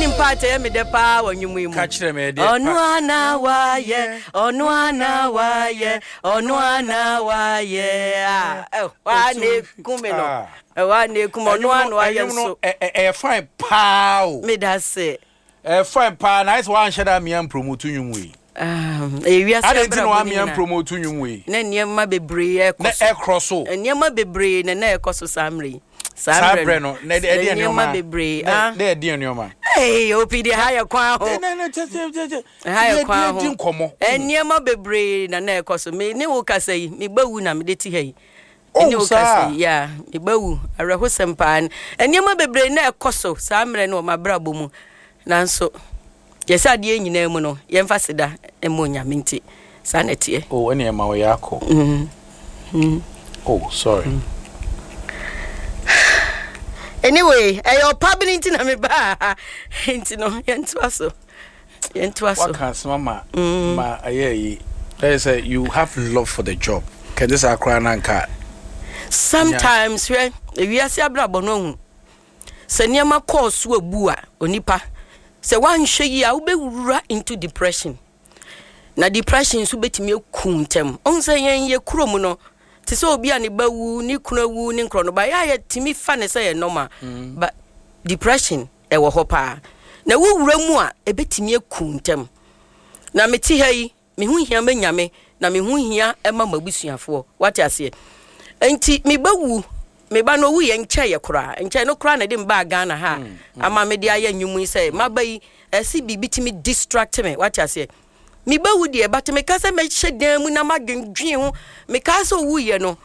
Wani mpate me de pa wanyumu mu. Catch them de. Onu ana wa ye. Onu ana wa ye. Onu ana wa ye. Wani kume no. Wani kume onu ana wa ye so. Fine pow. Me da say. Fine pow. Nice one shada me am promote nyumwe. Wiase I didn't know I'm promote nyumwe. Na niema bebre na crosso. Niema bebre na ekoso samre. Sabre no na de niema bebre na de nioma. Hey, opidi haya kwa ho. Haya kwa ho. Din komo. Niema bebre na ekoso me ne wo kasa yi me bawu na me de ti hai. Ni wo kasa ya me bawu areho sempan. Niema bebre na ekoso samre no mabrabo mu. Nanso yes, I did in Emono, Yemfasida, Emonia Minty, Sanity. Oh, any of my yako. Oh, sorry. Anyway, your public into me ba into no yentuaso. What can mama? Ma aye. They say you have love for the job. Can this a crown and cat? Sometimes when we are sabrabono. Seniama course wo bua onipa. Se wan hwe yi a wo be wura into depression. Na depression so betimi akuntem. Onse yen ye kurom no. Te se obi a ne bawu, ni kunawu, ni nkro no ba ya timi fa ne se ye normal. But depression e wo ho pa. Na wo wura mu a e betimi akuntem. Na meti ha yi, me hu hia manyame, na me hu hia e ma mabusuafo. What ase? Enti me bawu me ba no wu ye nche ye kura nche no kura na de mba Ghana ha ama me de aye nwumu say mabai esi bibitimi distract me what you say me ba wu de but me ka say me hyedan mu na madwendwen ho me ka say wu ye no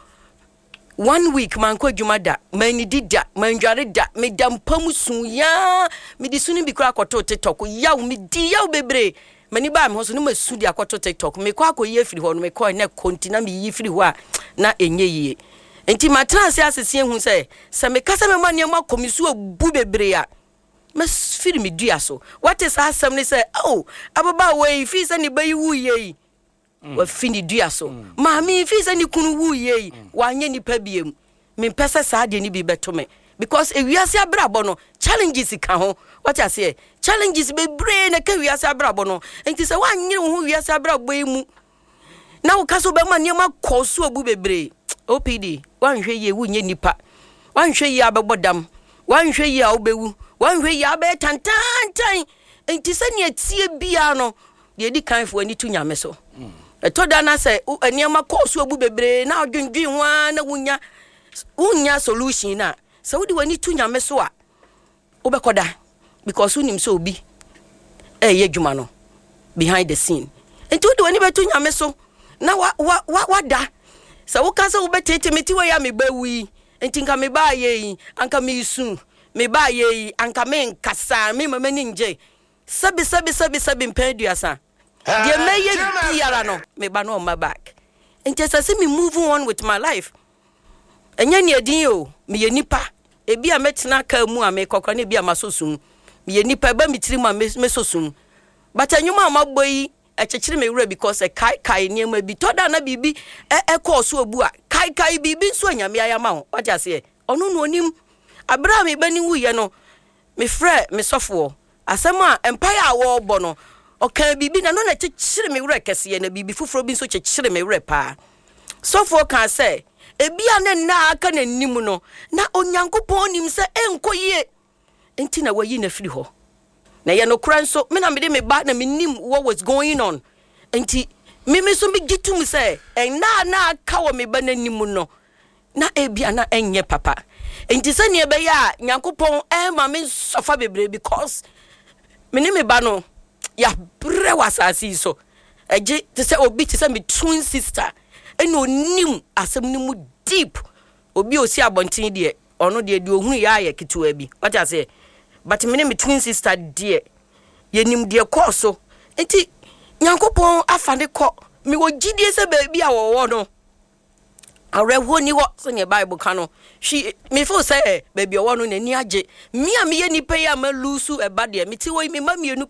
1 week man ko adwuma da man di da man dware da me da mpamu sun ya me di sunu bi kura akoto TikTok ya me di ya bebre mani ba me ho so no masu di akoto TikTok me kwa akoye firi ho no me ko na kontina me yi firi ho a na enye yi enti matrase asese hu se me kasa me mane ma komisu abu bebre a mas firi me dua so what is asem ne say oh ababa we fi se ne bayi wu ye wa fini dua so ma mi fi se ne kunu wu ye wa anye ni pa biem me pese sa de ni bi beto me because ewiase abrabo no challenges ka ho what I say challenges bebre na ka wiase abrabo no enti se wa anye ho wiase abrabo emu na wo kaso be mane ma kosu abu bebre OPD wanhwe ye wunye nipa wanhwe ye abebodam wanhwe ye obewu wanhwe ye abe tantantan enti se ne atie bia no de di kanfo ani tu nyame so etoda na se eniema kosu obu bebre na odwendwen ho na wunya solution na se wodi wani tu nyame so a obekoda because unim so obi ye dwuma no behind the scene enti wodi wani betu nyame so na wada sa wo kasa wo betete meti wa ya me bawi enti nka me ba ye anka me isu me ba ye anka me nkasa me mama ni nje sabi mpeduasa de meye biara no me ba no ma back enti sa se me move on with my life enya ne adin o me ye nipa ebi a metena ka mu a me kokko ne bi a masosum me ye nipa ba mitiri ma me sosum but anyuma amaboyi echechire me wura because kai niema bi toda na bibi course obu a kai bibi nso anyame ayama ho what you say onu no onim abraham ibani wuye no me frɛ me sofo asema empire awo bo no oka bibi na no na chechire me wura kese na bibi fufuro bi nso chechire me wura pa sofo kan say ebia na na aka na nim no na onyankopɔn nim sɛ enkoye enti na wayi na firi ho na ye no kranso me na me de me ba na me nim what was going on enti me so be gitu say en na aka wo me ba na nim no na ebia na enye papa enti se ne be ya nyankopon ma me sofa bebre because me ne me ba no ya bre wasasi so eje te se obi te se me twin sister eno nim asem ni mu deep obi osi abontin de ono de ohunu ya ye kituwa bi what I say but me me twin sister de ye nim de ko so enti nyankopon afande ko me wo gidie se ba bi a wo no areho ni wo so ne bible ka no she me feel say ba bi wo no nani age me a me ye nipa ya ma lusu e ba de me ti wo me ma me enu